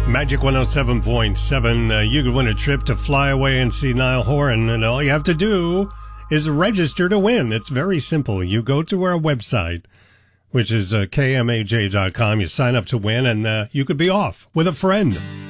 Magic 107.7. You could win a trip to fly away and see Niall Horan, and all you have to do is register to win. It's very simple. You go to our website, which is kmaj.com. You sign up to win, and you could be off with a friend.